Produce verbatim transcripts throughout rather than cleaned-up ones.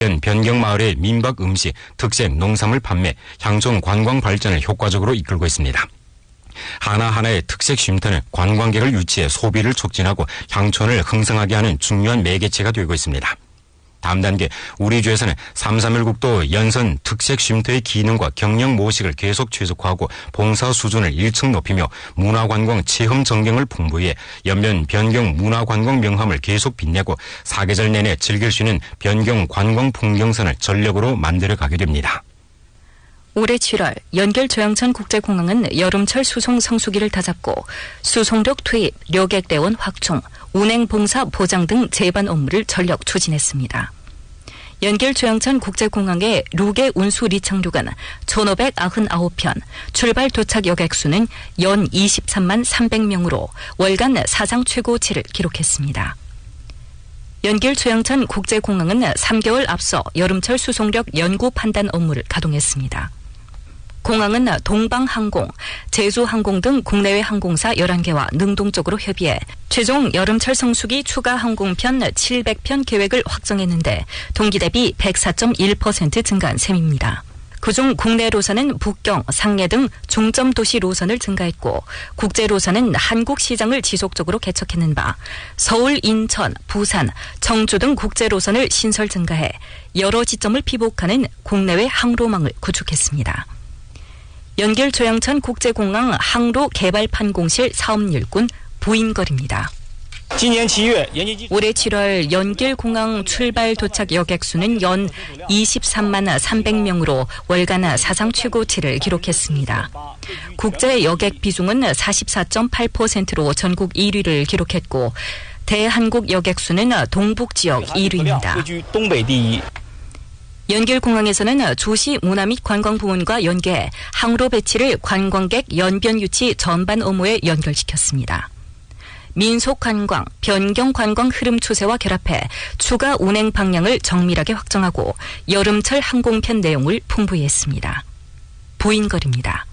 변경마을의 민박 음식, 특색 농산물 판매, 향촌 관광 발전을 효과적으로 이끌고 있습니다. 하나하나의 특색 쉼터는 관광객을 유치해 소비를 촉진하고 향촌을 흥성하게 하는 중요한 매개체가 되고 있습니다. 다음 단계 우리주에서는 삼삼일 국도 연선 특색 쉼터의 기능과 경영 모식을 계속 최적화하고 봉사 수준을 일층 높이며 문화관광 체험 전경을 풍부히 연면 변경 문화관광 명함을 계속 빛내고 사계절 내내 즐길 수 있는 변경 관광 풍경선을 전력으로 만들어가게 됩니다. 올해 칠월 연결조양천 국제공항은 여름철 수송 성수기를 다잡고 수송력 투입, 료객대원 확충, 운행봉사 보장 등 제반 업무를 전력 추진했습니다. 연결조양천 국제공항의 룩의 운수 리착륙은 천오백구십구 편, 출발 도착 여객수는 연 이십삼만 삼백 명으로 월간 사상 최고치를 기록했습니다. 연결조양천 국제공항은 삼 개월 앞서 여름철 수송력 연구 판단 업무를 가동했습니다. 공항은 동방항공, 제주항공 등 국내외 항공사 열한 개와 능동적으로 협의해 최종 여름철 성수기 추가 항공편 칠백 편 계획을 확정했는데 동기 대비 백사 점 일 퍼센트 증가한 셈입니다. 그중 국내 노선은 북경, 상해 등 중점 도시 노선을 증가했고 국제 노선은 한국 시장을 지속적으로 개척했는 바 서울, 인천, 부산, 청주 등 국제 노선을 신설 증가해 여러 지점을 피복하는 국내외 항로망을 구축했습니다. 연결조양천 국제공항 항로 개발 판공실 사업일꾼 부인걸입니다. 올해 칠월 연길공항 출발 도착 여객수는 연 이십삼만 삼백 명으로 월간 사상 최고치를 기록했습니다. 국제 여객 비중은 사십사 점 팔 퍼센트로 전국 일 위를 기록했고 대한국 여객수는 동북지역 일 위입니다. 연길공항에서는 조시 문화 및 관광부문과 연계해 항로 배치를 관광객 연변 유치 전반 업무에 연결시켰습니다. 민속관광, 변경관광 흐름 추세와 결합해 추가 운행 방향을 정밀하게 확정하고 여름철 항공편 내용을 풍부히 했습니다. 부인걸입니다.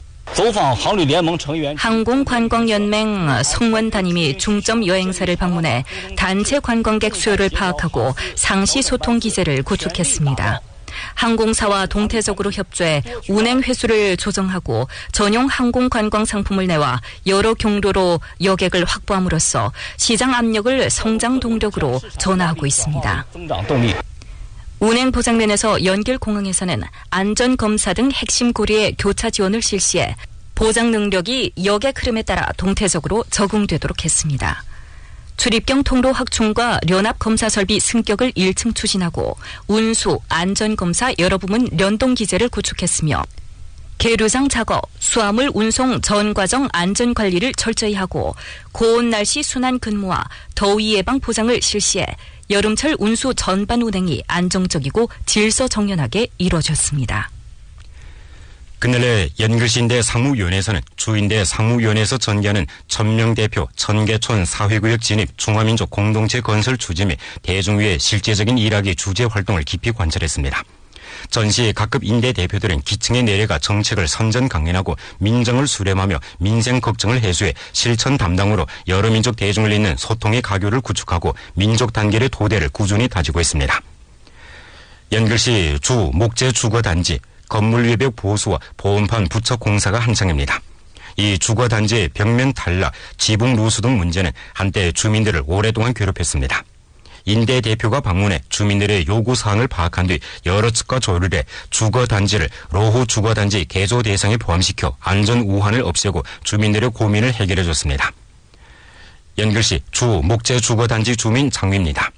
항공관광연맹 성원 단임이 중점 여행사를 방문해 단체 관광객 수요를 파악하고 상시 소통 기제를 구축했습니다. 항공사와 동태적으로 협조해 운행 횟수를 조정하고 전용 항공관광 상품을 내와 여러 경로로 여객을 확보함으로써 시장 압력을 성장 동력으로 전환하고 있습니다. 운행 보장 면에서 연길공항에서는 안전검사 등 핵심 고리의 교차 지원을 실시해 보장 능력이 여객 흐름에 따라 동태적으로 적응되도록 했습니다. 출입경 통로 확충과 연합 검사 설비 승격을 일 층 추진하고 운수, 안전검사 여러 부문 연동 기제를 구축했으며 계류장 작업, 수화물 운송 전 과정 안전 관리를 철저히 하고 고온 날씨 순환 근무와 더위 예방 보장을 실시해 여름철 운수 전반 운행이 안정적이고 질서 정연하게 이루어졌습니다. 그날의 연결시인대 상무위원회에서는 주인대 상무위원회에서 전개하는 천명 대표 천계촌 사회구역 진입 중화민족 공동체 건설 추진 및 대중위의 실제적인 일하기 주재 활동을 깊이 관찰했습니다. 전시 각급 인대 대표들은 기층에 내려가 정책을 선전 강연하고 민정을 수렴하며 민생 걱정을 해소해 실천 담당으로 여러 민족 대중을 잇는 소통의 가교를 구축하고 민족 단결의 토대를 꾸준히 다지고 있습니다. 연결시 주 목재 주거단지 건물 외벽 보수와 보온판 부착 공사가 한창입니다. 이 주거단지의 벽면 탈락, 지붕 누수 등 문제는 한때 주민들을 오랫동안 괴롭혔습니다. 인대 대표가 방문해 주민들의 요구사항을 파악한 뒤 여러 측과 조율해 주거단지를 로후 주거단지 개조 대상에 포함시켜 안전 우환을 없애고 주민들의 고민을 해결해줬습니다. 연결시 주 목재 주거단지 주민 장미입니다.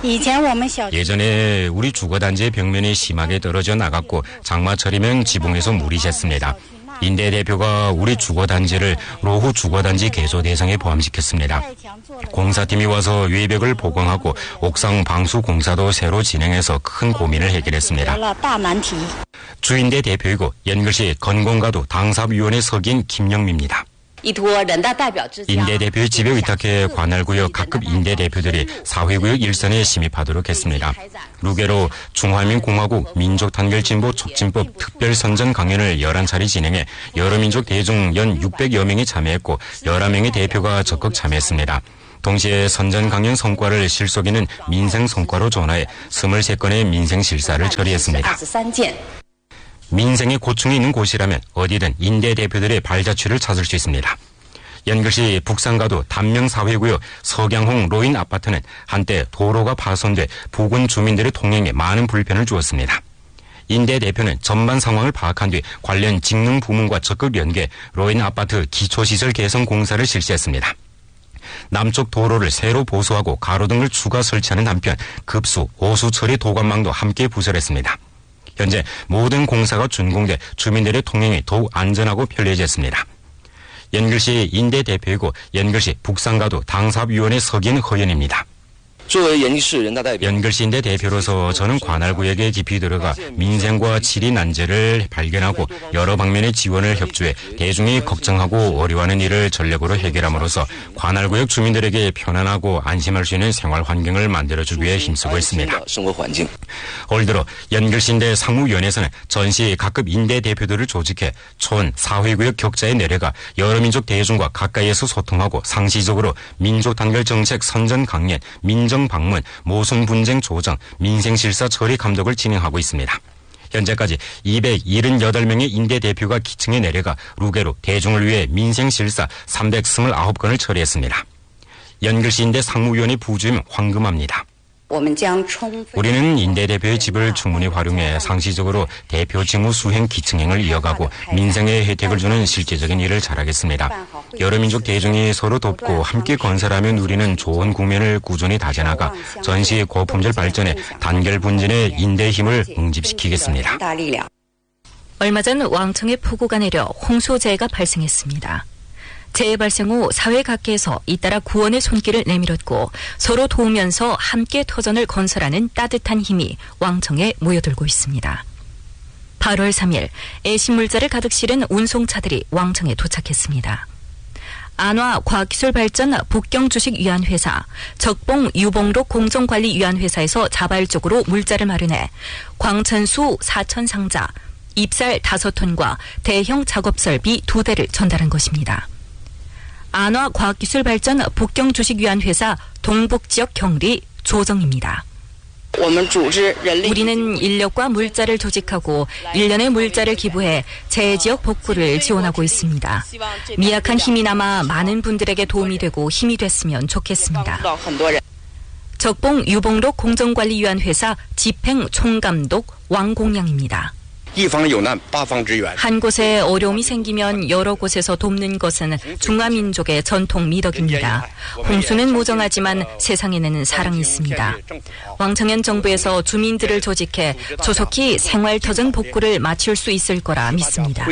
예전에 우리 주거단지의 벽면이 심하게 떨어져 나갔고 장마철이면 지붕에서 물이 샜습니다. 인대 대표가 우리 주거단지를 로후 주거단지 개조 대상에 포함시켰습니다. 공사팀이 와서 외벽을 보강하고 옥상 방수 공사도 새로 진행해서 큰 고민을 해결했습니다. 주인대 대표이고 연결시 건공가도 당사위원회 석인 김영미입니다. 인대 대표의 집에 위탁해 관할구역 각급 인대 대표들이 사회구역 일선에 심입하도록 했습니다. 루게로 중화민공화국 민족단결진보 촉진법 특별선전 강연을 열한 차례 진행해 여러 민족 대중 연 육백여 명이 참여했고 열한 명의 대표가 적극 참여했습니다. 동시에 선전강연 성과를 실속 있는 민생 성과로 전환해 이십삼 건의 민생 실사를 처리했습니다. 민생의 고충이 있는 곳이라면 어디든 인대 대표들의 발자취를 찾을 수 있습니다. 연결시 북산가도 단명사회구역 서경홍 로인 아파트는 한때 도로가 파손돼 부근 주민들의 통행에 많은 불편을 주었습니다. 인대 대표는 전반 상황을 파악한 뒤 관련 직능 부문과 적극 연계 로인 아파트 기초시설 개선 공사를 실시했습니다. 남쪽 도로를 새로 보수하고 가로등을 추가 설치하는 한편 급수, 오수 처리 도관망도 함께 부설했습니다. 현재 모든 공사가 준공돼 주민들의 통행이 더욱 안전하고 편리해졌습니다. 연결시 인대 대표이고 연결시 북산가도 당사업위원회 석인 허연입니다. 연결시 인대 대표로서 저는 관할구역에 깊이 들어가 민생과 질의 난제를 발견하고 여러 방면의 지원을 협조해 대중이 걱정하고 어려워하는 일을 전력으로 해결함으로써 관할구역 주민들에게 편안하고 안심할 수 있는 생활 환경을 만들어주기 위해 힘쓰고 있습니다. 올 들어 연결시 인대 상무위원회에서는 전시 각급 인대 대표들을 조직해 촌, 사회구역 격자에 내려가 여러 민족 대중과 가까이에서 소통하고 상시적으로 민족 단결 정책 선전 강연, 민정 방문, 모순 분쟁 조정, 민생실사 처리 감독을 진행하고 있습니다. 현재까지 이백칠십팔 명의 인대 대표가 기층에 내려가 루게로 대중을 위해 민생실사 삼백이십구 건을 처리했습니다. 연결시 인대 상무위원회 부주임 황금합니다. 우리는 인대 대표의 집을 충분히 활용해 상시적으로 대표 직무 수행 기층행을 이어가고 민생에 혜택을 주는 실제적인 일을 잘하겠습니다. 여러 민족 대중이 서로 돕고 함께 건설하면 우리는 좋은 국면을 꾸준히 다져나가 전시 고품질 발전에 단결 분진의 인대의 힘을 응집시키겠습니다. 얼마 전 왕청에 폭우가 내려 홍수재해가 발생했습니다. 재해 발생 후 사회 각계에서 잇따라 구원의 손길을 내밀었고 서로 도우면서 함께 터전을 건설하는 따뜻한 힘이 왕청에 모여들고 있습니다. 팔월 삼일 애신물자를 가득 실은 운송차들이 왕청에 도착했습니다. 안화과학기술발전 북경주식위안회사, 적봉유봉록 공정관리위안회사에서 자발적으로 물자를 마련해 광천수 사천 상자, 입살 다섯 톤과 대형 작업설비 두 대를 전달한 것입니다. 안화과학기술발전 북경주식위안회사 동북지역 경리 조정입니다. 우리는 인력과 물자를 조직하고 일련의 물자를 기부해 재해지역 복구를 지원하고 있습니다. 미약한 힘이 남아 많은 분들에게 도움이 되고 힘이 됐으면 좋겠습니다. 적봉유봉록 공정관리위안회사 집행총감독 왕공양입니다. 한 곳에 어려움이 생기면 여러 곳에서 돕는 것은 중화민족의 전통 미덕입니다. 홍수는 무정하지만 세상에는 사랑이 있습니다. 왕청현 정부에서 주민들을 조직해 조속히 생활터전 복구를 마칠 수 있을 거라 믿습니다.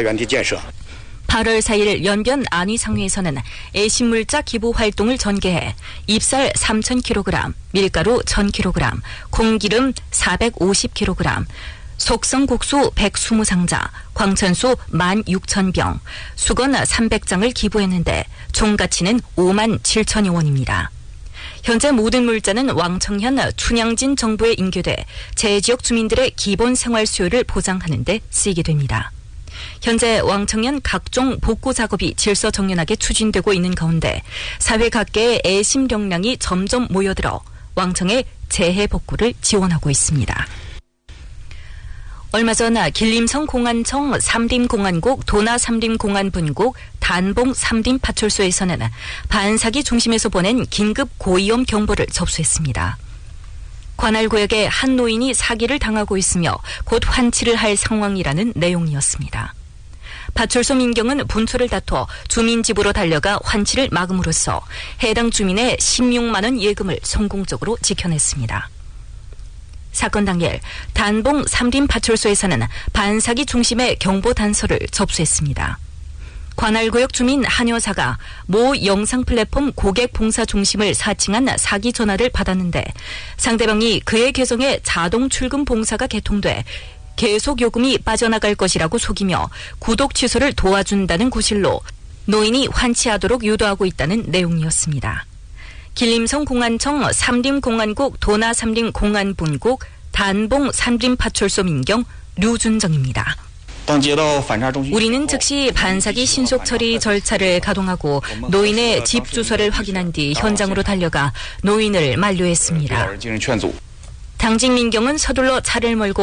팔월 사일 연변 안위상회에서는 애신물자 기부 활동을 전개해 입살 삼천 킬로그램, 밀가루 천 킬로그램, 콩기름 사백오십 킬로그램, 속성국수 백이십 상자, 광천수 만 육천 병, 수건 삼백 장을 기부했는데 총 가치는 오만 칠천여 원입니다. 현재 모든 물자는 왕청현 춘향진 정부에 인계돼 재지역 주민들의 기본 생활 수요를 보장하는 데 쓰이게 됩니다. 현재 왕청현 각종 복구 작업이 질서정연하게 추진되고 있는 가운데 사회 각계의 애심력량이 점점 모여들어 왕청의 재해 복구를 지원하고 있습니다. 얼마 전 길림성 공안청 삼림공안국 도나 삼림공안분국 단봉 삼림파출소에서는 반사기 중심에서 보낸 긴급 고위험 경보를 접수했습니다. 관할구역에 한 노인이 사기를 당하고 있으며 곧 환치를 할 상황이라는 내용이었습니다. 파출소 민경은 분초를 다퉈 주민 집으로 달려가 환치를 막음으로써 해당 주민의 십육만 원 예금을 성공적으로 지켜냈습니다. 사건 당일 단봉 삼림파출소에서는 반사기 중심의 경보 단서를 접수했습니다. 관할구역 주민 한 여사가 모 영상 플랫폼 고객 봉사 중심을 사칭한 사기 전화를 받았는데 상대방이 그의 계정에 자동 출금 봉사가 개통돼 계속 요금이 빠져나갈 것이라고 속이며 구독 취소를 도와준다는 구실로 노인이 환치하도록 유도하고 있다는 내용이었습니다. 길림성 공안청 삼림공안국 도나 삼림공안분국 단봉 삼림파출소 민경 류준정입니다. 우리는 즉시 반사기 신속 처리 절차를 가동하고 노인의 집 주소를 확인한 뒤 현장으로 달려가 노인을 만류했습니다. 당직 민경은 서둘러 차를 몰고